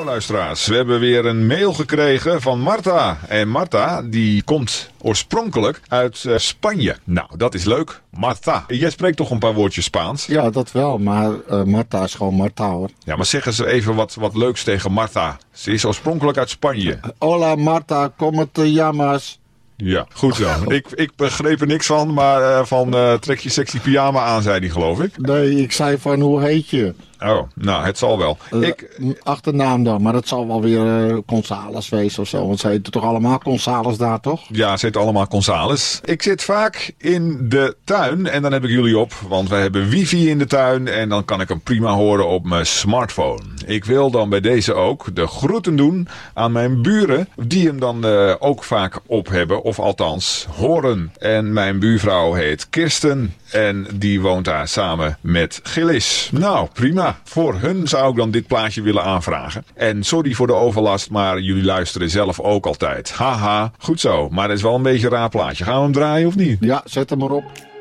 luisteraars, we hebben weer een mail gekregen van Marta. En Marta, die komt oorspronkelijk uit Spanje. Nou, dat is leuk. Marta, jij spreekt toch een paar woordjes Spaans? Ja, dat wel, maar Marta is gewoon Marta, hoor. Ja, maar zeg eens even wat leuks tegen Marta. Ze is oorspronkelijk uit Spanje. Hola Marta, como te llamas? Ja, goed zo. Ik begreep er niks van, maar trek je sexy pyjama aan, zei hij, geloof ik. Nee, ik zei van hoe heet je? Oh, nou, het zal wel. Achternaam dan, maar dat zal wel weer Gonzales wezen of zo. Want ze heten toch allemaal Gonzales daar, toch? Ja, ze heten allemaal Gonzales. Ik zit vaak in de tuin en dan heb ik jullie op. Want wij hebben wifi in de tuin en dan kan ik hem prima horen op mijn smartphone. Ik wil dan bij deze ook de groeten doen aan mijn buren. Die hem dan ook vaak op hebben, of althans horen. En mijn buurvrouw heet Kirsten en die woont daar samen met Gillis. Nou, prima. Voor hun zou ik dan dit plaatje willen aanvragen. En sorry voor de overlast, maar jullie luisteren zelf ook altijd. Haha, goed zo. Maar het is wel een beetje een raar plaatje. Gaan we hem draaien of niet? Ja, zet hem maar op.